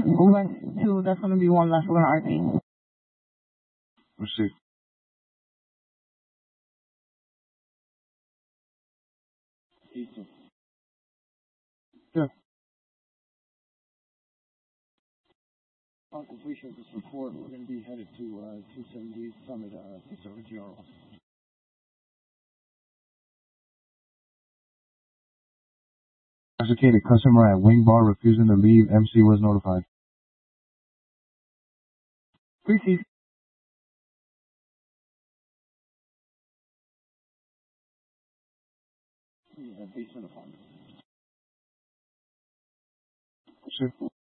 Went to, that's going to be one less. We're going to RP. Receive. Yeah. On completion of this report, we're going to be headed to 270 Summit, 6 GRO. Intoxicated customer at Wing Bar refusing to leave. MC was notified. Receive. Yeah, basement apartment. Receive.